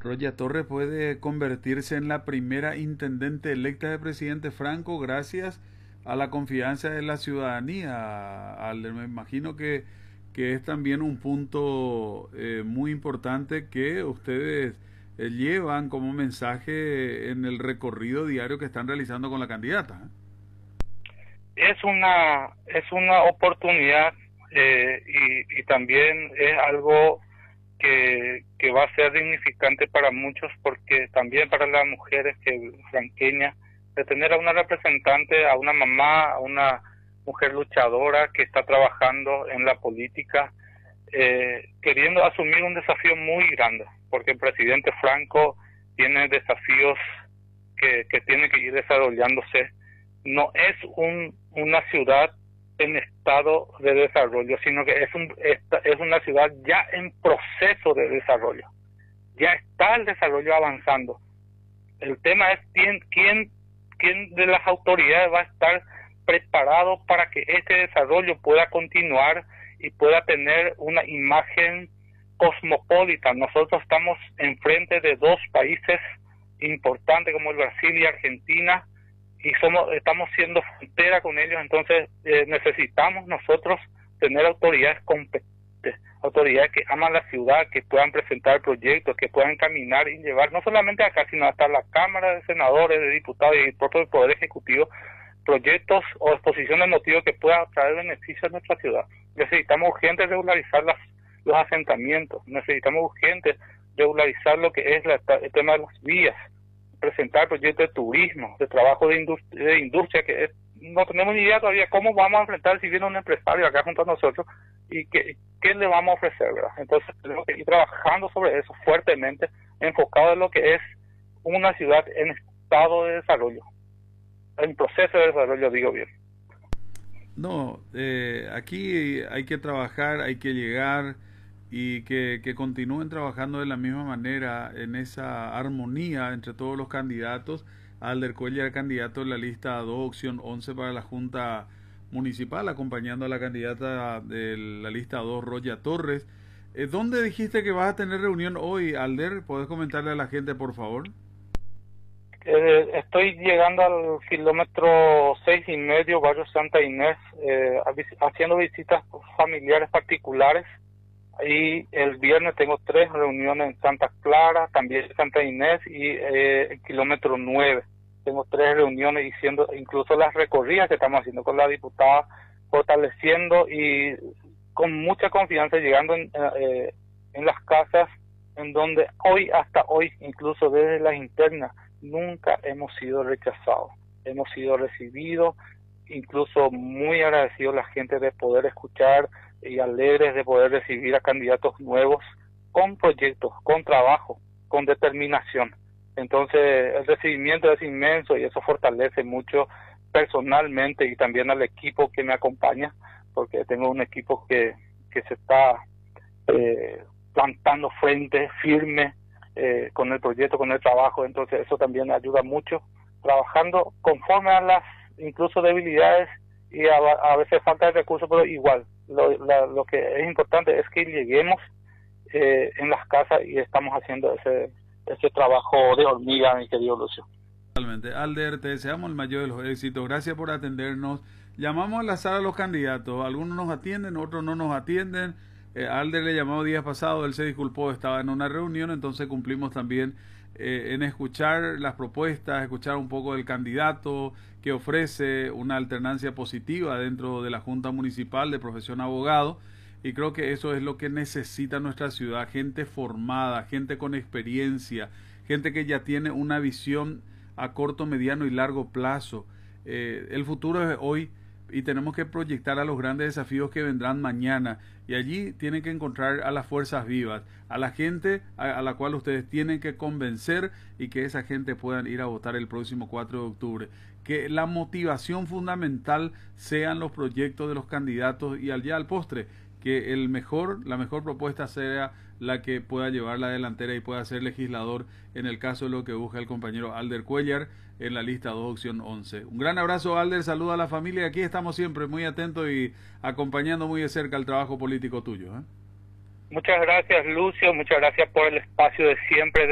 Roya Torres puede convertirse en la primera intendente electa de presidente Franco gracias a la confianza de la ciudadanía. Alder, me imagino que es también un punto muy importante que ustedes llevan como mensaje en el recorrido diario que están realizando con la candidata. Es una oportunidad, y también es algo que va a ser dignificante para muchos, porque también para las mujeres franqueñas, de tener a una representante, a una mamá, a una mujer luchadora que está trabajando en la política, queriendo asumir un desafío muy grande, porque el presidente Franco tiene desafíos que tiene que ir desarrollándose. No es una ciudad en estado de desarrollo, sino que es una ciudad ya en proceso de desarrollo. Ya está el desarrollo avanzando. El tema es quién de las autoridades va a estar preparado para que este desarrollo pueda continuar y pueda tener una imagen cosmopolita. Nosotros estamos enfrente de dos países importantes como el Brasil y Argentina, y estamos siendo frontera con ellos. Entonces necesitamos nosotros tener autoridades competentes, autoridades que aman la ciudad, que puedan presentar proyectos, que puedan caminar y llevar, no solamente acá, sino hasta la Cámara de Senadores, de Diputados y el propio Poder Ejecutivo, proyectos o exposiciones de motivos que puedan traer beneficio a nuestra ciudad. Necesitamos urgente regularizar los asentamientos, necesitamos urgente regularizar lo que es el tema de las vías, presentar proyectos de turismo, de trabajo de industria, no tenemos ni idea todavía cómo vamos a enfrentar si viene un empresario acá junto a nosotros y qué le vamos a ofrecer, ¿verdad? Entonces tenemos que ir trabajando sobre eso fuertemente, enfocado en lo que es una ciudad en estado de desarrollo, en proceso de desarrollo, digo bien. No, aquí hay que trabajar, hay que llegar y que continúen trabajando de la misma manera en esa armonía entre todos los candidatos. Alder Cuellar, candidato en la lista 2, opción 11 para la Junta Municipal, acompañando a la candidata de la lista 2, Roya Torres. ¿Dónde dijiste que vas a tener reunión hoy, Alder? ¿Podés comentarle a la gente, por favor? Estoy llegando al kilómetro 6,5, barrio Santa Inés, haciendo visitas familiares particulares. Ahí el viernes tengo 3 reuniones en Santa Clara, también en Santa Inés, y el kilómetro 9. Tengo 3 reuniones, diciendo incluso las recorridas que estamos haciendo con la diputada, fortaleciendo y con mucha confianza llegando en las casas en donde hasta hoy, incluso desde las internas, nunca hemos sido rechazados. Hemos sido recibidos, incluso muy agradecidos la gente de poder escuchar y alegres de poder recibir a candidatos nuevos con proyectos, con trabajo, con determinación. Entonces el recibimiento es inmenso y eso fortalece mucho personalmente y también al equipo que me acompaña, porque tengo un equipo que se está plantando frente firme con el proyecto, con el trabajo. Entonces eso también ayuda mucho, trabajando conforme a las incluso debilidades y a veces falta de recursos, pero igual lo que es importante es que lleguemos en las casas y estamos haciendo ese trabajo de hormiga, mi querido Lucio. Totalmente. Alder, te deseamos el mayor de los éxitos. Gracias por atendernos. Llamamos al azar a los candidatos. Algunos nos atienden, otros no nos atienden. Alder le llamó días pasados, él se disculpó, estaba en una reunión, entonces cumplimos también en escuchar las propuestas, escuchar un poco del candidato que ofrece una alternancia positiva dentro de la Junta Municipal de profesión abogado, y creo que eso es lo que necesita nuestra ciudad: gente formada, gente con experiencia, gente que ya tiene una visión a corto, mediano y largo plazo. El futuro es hoy y tenemos que proyectar a los grandes desafíos que vendrán mañana, y allí tienen que encontrar a las fuerzas vivas, a la gente a la cual ustedes tienen que convencer, y que esa gente puedan ir a votar el próximo 4 de octubre. Que la motivación fundamental sean los proyectos de los candidatos, y allá al postre que la mejor propuesta sea la que pueda llevar la delantera y pueda ser legislador, en el caso de lo que busca el compañero Alder Cuellar en la lista 2, opción 11. Un gran abrazo, Alder, saluda a la familia. Aquí estamos siempre muy atentos y acompañando muy de cerca el trabajo político tuyo. Muchas gracias, Lucio, muchas gracias por el espacio de siempre